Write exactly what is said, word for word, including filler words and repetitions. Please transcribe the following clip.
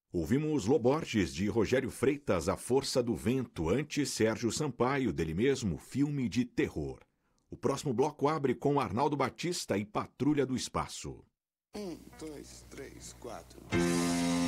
Ouvimos Loborges, de Rogério Freitas, A Força do Vento, antes Sérgio Sampaio, dele mesmo, filme de terror. O próximo bloco abre com Arnaldo Batista e Patrulha do Espaço. Um, dois, três, quatro...